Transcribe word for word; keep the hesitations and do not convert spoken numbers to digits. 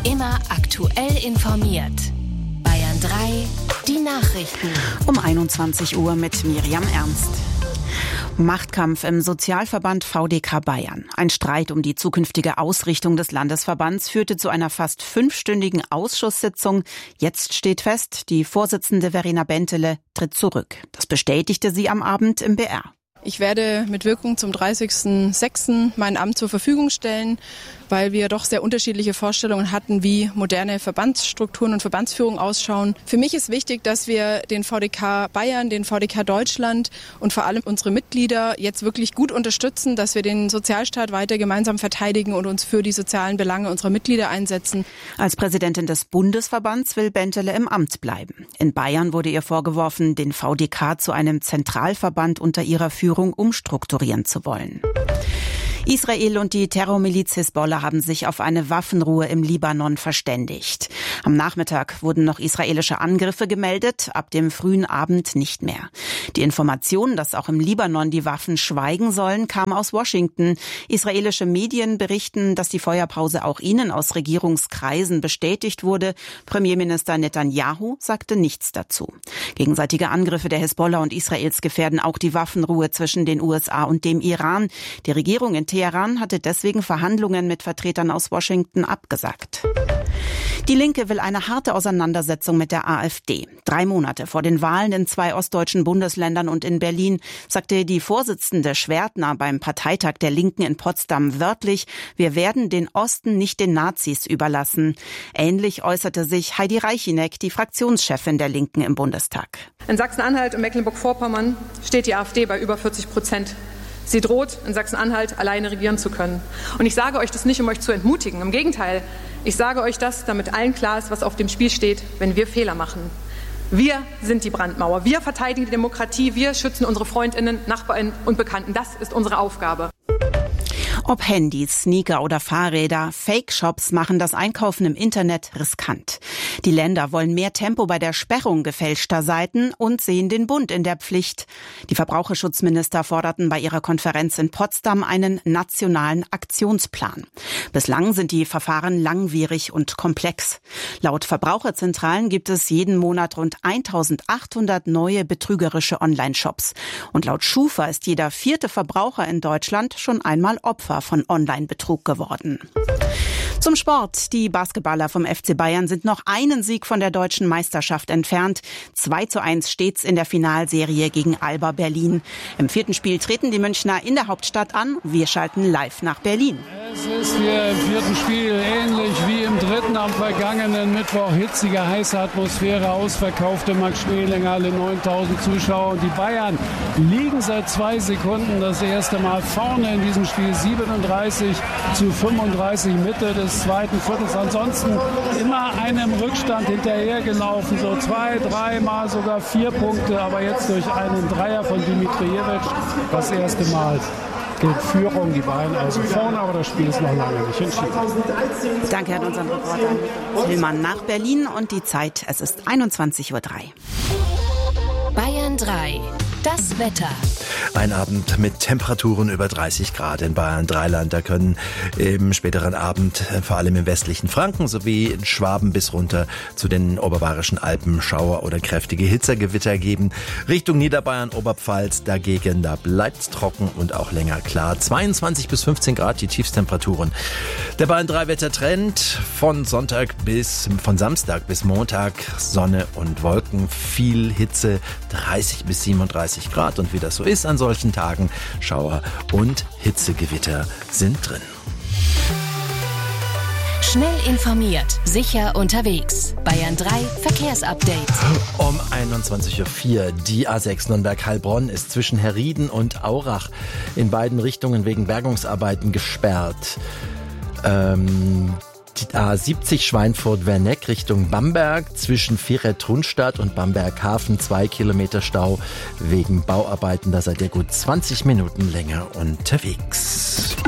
Immer aktuell informiert. Bayern drei, die Nachrichten. Um einundzwanzig Uhr mit Miriam Ernst. Machtkampf im Sozialverband V D K Bayern. Ein Streit um die zukünftige Ausrichtung des Landesverbands führte zu einer fast fünfstündigen Ausschusssitzung. Jetzt steht fest, die Vorsitzende Verena Bentele tritt zurück. Das bestätigte sie am Abend im B R. Ich werde mit Wirkung zum dreißigsten sechsten mein Amt zur Verfügung stellen, weil wir doch sehr unterschiedliche Vorstellungen hatten, wie moderne Verbandsstrukturen und Verbandsführung ausschauen. Für mich ist wichtig, dass wir den V D K Bayern, den V D K Deutschland und vor allem unsere Mitglieder jetzt wirklich gut unterstützen, dass wir den Sozialstaat weiter gemeinsam verteidigen und uns für die sozialen Belange unserer Mitglieder einsetzen. Als Präsidentin des Bundesverbands will Bentele im Amt bleiben. In Bayern wurde ihr vorgeworfen, den V D K zu einem Zentralverband unter ihrer Führung umstrukturieren zu wollen. Israel und die Terrormiliz Hisbollah haben sich auf eine Waffenruhe im Libanon verständigt. Am Nachmittag wurden noch israelische Angriffe gemeldet, ab dem frühen Abend nicht mehr. Die Information, dass auch im Libanon die Waffen schweigen sollen, kam aus Washington. Israelische Medien berichten, dass die Feuerpause auch ihnen aus Regierungskreisen bestätigt wurde. Premierminister Netanyahu sagte nichts dazu. Gegenseitige Angriffe der Hisbollah und Israels gefährden auch die Waffenruhe zwischen den U S A und dem Iran. Die Regierung in Teheran hatte deswegen Verhandlungen mit Vertretern aus Washington abgesagt. Die Linke will eine harte Auseinandersetzung mit der AfD. Drei Monate vor den Wahlen in zwei ostdeutschen Bundesländern und in Berlin sagte die Vorsitzende Schwertner beim Parteitag der Linken in Potsdam wörtlich: Wir werden den Osten nicht den Nazis überlassen. Ähnlich äußerte sich Heidi Reichineck, die Fraktionschefin der Linken im Bundestag. In Sachsen-Anhalt und Mecklenburg-Vorpommern steht die AfD bei über vierzig Prozent. Sie droht, in Sachsen-Anhalt alleine regieren zu können. Und ich sage euch das nicht, um euch zu entmutigen. Im Gegenteil, ich sage euch das, damit allen klar ist, was auf dem Spiel steht, wenn wir Fehler machen. Wir sind die Brandmauer. Wir verteidigen die Demokratie. Wir schützen unsere Freundinnen, Nachbarn und Bekannten. Das ist unsere Aufgabe. Ob Handys, Sneaker oder Fahrräder, Fake-Shops machen das Einkaufen im Internet riskant. Die Länder wollen mehr Tempo bei der Sperrung gefälschter Seiten und sehen den Bund in der Pflicht. Die Verbraucherschutzminister forderten bei ihrer Konferenz in Potsdam einen nationalen Aktionsplan. Bislang sind die Verfahren langwierig und komplex. Laut Verbraucherzentralen gibt es jeden Monat rund eintausendachthundert neue betrügerische Online-Shops. Und laut Schufa ist jeder vierte Verbraucher in Deutschland schon einmal Opfer von Online-Betrug geworden. Zum Sport. Die Basketballer vom F C Bayern sind noch einen Sieg von der deutschen Meisterschaft entfernt. zwei zu eins steht's in der Finalserie gegen Alba Berlin. Im vierten Spiel treten die Münchner in der Hauptstadt an. Wir schalten live nach Berlin. Es ist hier im vierten Spiel ähnlich wie im dritten am vergangenen Mittwoch. Hitzige, heiße Atmosphäre, ausverkaufte Max-Schmeling-Halle, neuntausend Zuschauer. Und die Bayern liegen seit zwei Sekunden das erste Mal vorne in diesem Spiel. siebenunddreißig zu fünfunddreißig Mitte des zweiten Viertels. Ansonsten immer einem Rückstand hinterhergelaufen. So zwei, dreimal sogar vier Punkte. Aber jetzt durch einen Dreier von Dimitrijevic das erste Mal in Führung. Die Bayern also vorne, aber das Spiel ist noch lange nicht entschieden. Danke an unseren Reporter Tillmann nach Berlin und die Zeit, es ist einundzwanzig Uhr drei. Bayern drei. Das Wetter. Ein Abend mit Temperaturen über dreißig Grad in Bayern Dreiland. Da können im späteren Abend vor allem im westlichen Franken sowie in Schwaben bis runter zu den oberbayerischen Alpen Schauer oder kräftige Hitzergewitter geben. Richtung Niederbayern, Oberpfalz dagegen, da bleibt's trocken und auch länger klar. zweiundzwanzig bis fünfzehn Grad die Tiefstemperaturen. Der Bayern drei Wettertrend von Sonntag bis, von Samstag bis Montag Sonne und Wolken, viel Hitze, dreißig bis siebenunddreißig Grad. Und wie das so ist an solchen Tagen, Schauer und Hitzegewitter sind drin. Schnell informiert, sicher unterwegs. Bayern drei Verkehrsupdate. Um einundzwanzig Uhr vier, die A sechs Nürnberg-Heilbronn ist zwischen Herrieden und Aurach in beiden Richtungen wegen Bergungsarbeiten gesperrt. Ähm... Die A siebzig Schweinfurt-Werneck Richtung Bamberg zwischen Vieret-Trunstadt und Bamberg-Hafen zwei Kilometer Stau wegen Bauarbeiten. Da seid ihr gut zwanzig Minuten länger unterwegs.